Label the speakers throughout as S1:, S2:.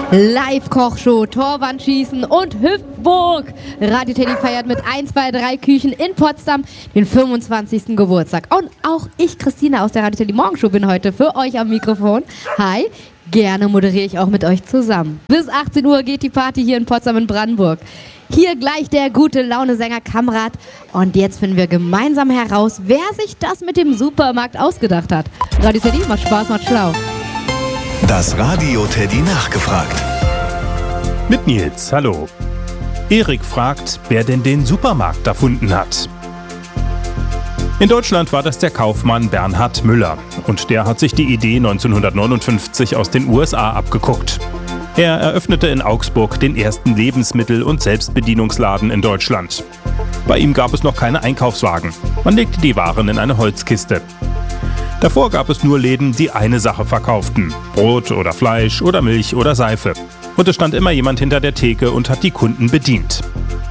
S1: Live-Kochshow, Torwandschießen und Hüpfburg. Radio Teddy feiert mit 1, 2, 3 Küchen in Potsdam den 25. Geburtstag. Und auch ich, Christina aus der Radio Teddy Morgenshow, bin heute für euch am Mikrofon. Hi, gerne moderiere ich auch mit euch zusammen. Bis 18 Uhr geht die Party hier in Potsdam in Brandenburg. Hier gleich der gute Laune-Sänger Kamrat. Und jetzt finden wir gemeinsam heraus, wer sich das mit dem Supermarkt ausgedacht hat. Radio Teddy, macht Spaß, macht schlau.
S2: Das Radio Teddy nachgefragt.
S3: Mit Nils, hallo. Erik fragt, wer denn den Supermarkt erfunden hat. In Deutschland war das der Kaufmann Bernhard Müller. Und der hat sich die Idee 1959 aus den USA abgeguckt. Er eröffnete in Augsburg den ersten Lebensmittel- und Selbstbedienungsladen in Deutschland. Bei ihm gab es noch keine Einkaufswagen. Man legte die Waren in eine Holzkiste. Davor gab es nur Läden, die eine Sache verkauften. Brot oder Fleisch oder Milch oder Seife. Und es stand immer jemand hinter der Theke und hat die Kunden bedient.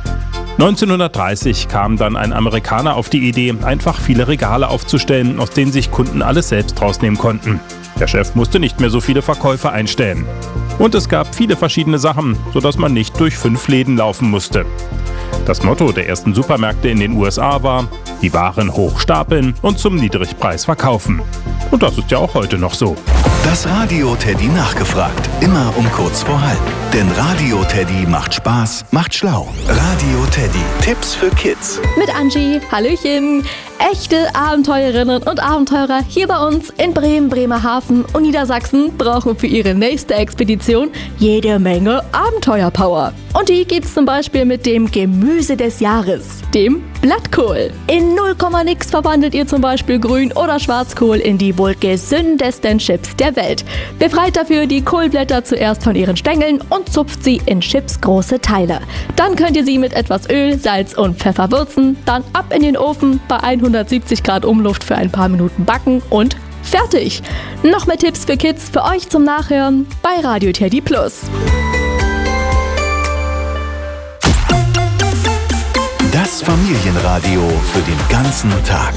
S3: 1930 kam dann ein Amerikaner auf die Idee, einfach viele Regale aufzustellen, aus denen sich Kunden alles selbst rausnehmen konnten. Der Chef musste nicht mehr so viele Verkäufer einstellen. Und es gab viele verschiedene Sachen, sodass man nicht durch 5 Läden laufen musste. Das Motto der ersten Supermärkte in den USA war: die Waren hoch stapeln und zum Niedrigpreis verkaufen. Und das ist ja auch heute noch so.
S2: Das Radio Teddy nachgefragt. Immer um kurz vor halb. Denn Radio Teddy macht Spaß, macht schlau. Radio Teddy. Tipps für Kids.
S4: Mit Angie. Hallöchen. Echte Abenteurerinnen und Abenteurer hier bei uns in Bremen, Bremerhaven und Niedersachsen brauchen für ihre nächste Expedition jede Menge Abenteuerpower. Und die gibt's zum Beispiel mit dem Gemüse des Jahres, dem Blattkohl. In 0, nix verwandelt ihr zum Beispiel Grün- oder Schwarzkohl in die wohl gesündesten Chips der Welt. Befreit dafür die Kohlblätter zuerst von ihren Stängeln und zupft sie in chipsgroße Teile. Dann könnt ihr sie mit etwas Öl, Salz und Pfeffer würzen, dann ab in den Ofen bei 170 Grad Umluft für ein paar Minuten backen und fertig. Noch mehr Tipps für Kids für euch zum Nachhören bei Radio Teddy Plus.
S2: Das Familienradio für den ganzen Tag.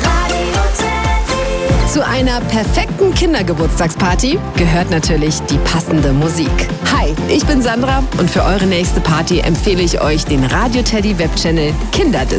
S5: Zu einer perfekten Kindergeburtstagsparty gehört natürlich die passende Musik. Hi, ich bin Sandra und für eure nächste Party empfehle ich euch den Radio Teddy Webchannel Kinderdisco.